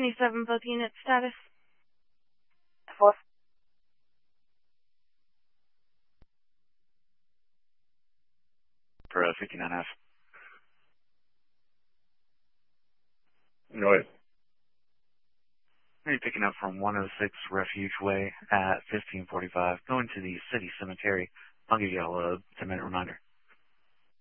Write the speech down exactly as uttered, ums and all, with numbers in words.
twenty-seven, both units status. Four. For uh, fifty-nine F. Go ahead. You're picking up from one oh six Refuge Way at fifteen forty-five, going to the City Cemetery. I'll give you all a ten minute reminder.